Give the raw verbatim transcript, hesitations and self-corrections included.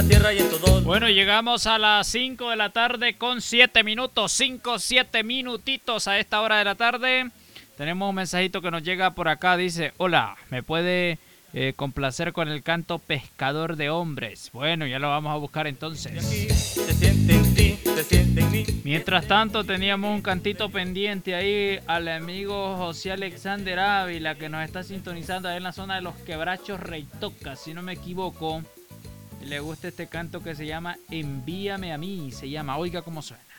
la tierra y en todo. Bueno, llegamos a las cinco de la tarde con siete minutos, cinco, siete minutitos a esta hora de la tarde. Tenemos un mensajito que nos llega por acá, dice, hola, ¿me puede eh, complacer con el canto Pescador de Hombres? Bueno, ya lo vamos a buscar entonces. Se siente en ti, se siente en mí. Mientras tanto, teníamos un cantito pendiente ahí al amigo José Alexander Ávila, que nos está sintonizando ahí en la zona de los Quebrachos Reitoca, si no me equivoco. Le gusta este canto que se llama Envíame a mí, se llama, oiga cómo suena.